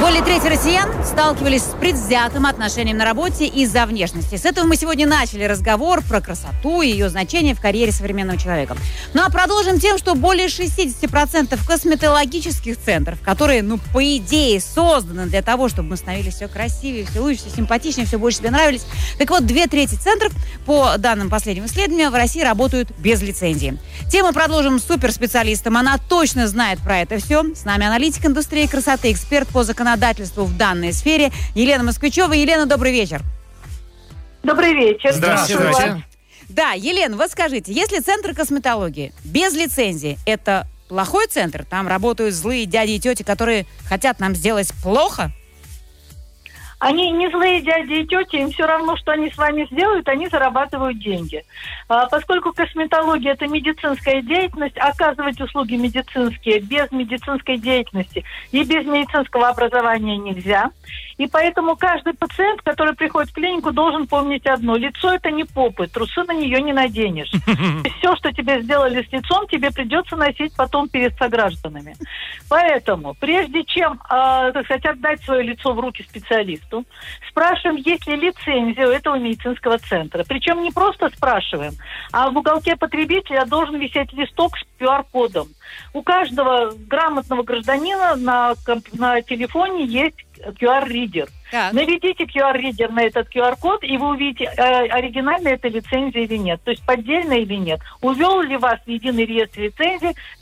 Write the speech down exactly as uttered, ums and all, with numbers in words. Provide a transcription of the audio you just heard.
Более трети россиян сталкивались с предвзятым отношением на работе из-за внешности. С этого мы сегодня начали разговор про красоту и ее значение в карьере современного человека. Ну а продолжим тем, что более шестьдесят процентов косметологических центров, которые, ну, по идее, созданы для того, чтобы мы становились все красивее, все лучше, все симпатичнее, все больше себе нравились. Так вот, две трети центров, по данным последнего исследования, в России работают без лицензии. Тему продолжим с суперспециалистом. Она точно знает про это все. С нами аналитик индустрии красоты, эксперт по законодательству в данной сфере Елена Москвичева. Елена, добрый вечер. Добрый вечер. Здравствуйте. Здравствуйте. Да, Елена, вот скажите, если центр косметологии без лицензии, это плохой центр? Там работают злые дяди и тети, которые хотят нам сделать плохо? Они не злые дяди и тети, им все равно, что они с вами сделают, они зарабатывают деньги. А, поскольку косметология – это медицинская деятельность, оказывать услуги медицинские без медицинской деятельности и без медицинского образования нельзя. И поэтому каждый пациент, который приходит в клинику, должен помнить одно. Лицо – это не попы, трусы на нее не наденешь. Все, что тебе сделали с лицом, тебе придется носить потом перед согражданами. Поэтому, прежде чем, э, так сказать, отдать свое лицо в руки специалисту, спрашиваем, есть ли лицензия у этого медицинского центра. Причем не просто спрашиваем, а в уголке потребителя должен висеть листок с ку ар кодом. У каждого грамотного гражданина на, на телефоне есть ку ар-ридер. Так. Наведите ку ар-ридер на этот ку ар-код, и вы увидите, э, оригинальная это лицензия или нет. То есть поддельная или нет. Увел ли вас в единый реестр лицензии